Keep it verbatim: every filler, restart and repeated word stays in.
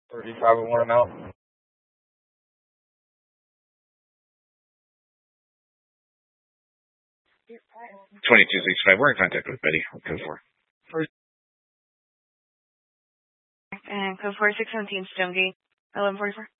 thirty-five and one amount. twenty-two sixty-five. We're in contact with Betty. Code four. And code four, six seventeen, Stonegate, eleven forty-four.